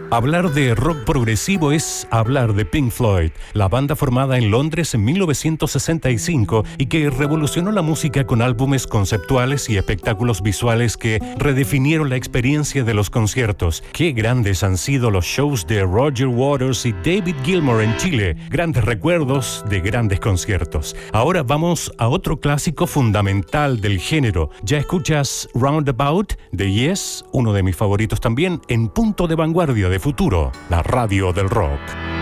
Hablar de rock progresivo es hablar de Pink Floyd, la banda formada en Londres en 1965 y que revolucionó la música con álbumes conceptuales y espectáculos visuales que redefinieron la experiencia de los conciertos. Qué grandes han sido los shows de Roger Waters y David Gilmour en Chile, grandes recuerdos de grandes conciertos. Ahora vamos a otro clásico fundamental del género. Ya escuchas Roundabout de Yes, uno de mis favoritos también, en Punto de Vanguardia de Futuro, la radio del rock.